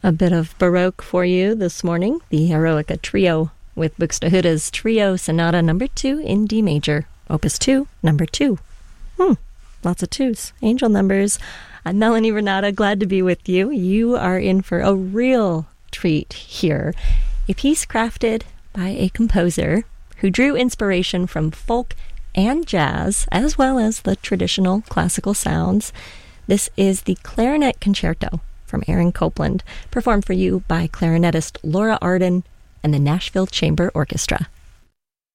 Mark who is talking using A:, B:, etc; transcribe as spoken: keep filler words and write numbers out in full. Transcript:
A: A bit of Baroque for you this morning. The Eroica Trio with Buxtehude's Trio Sonata number two in D major, Opus two, number two. Hmm, lots of twos. Angel numbers. I'm Melanie Renata, glad to be with you. You are in for a real treat here. A piece crafted by a composer who drew inspiration from folk and jazz, as well as the traditional classical sounds. This is the Clarinet Concerto from Aaron Copland, performed for you by clarinetist Laura Arden and the Nashville Chamber Orchestra.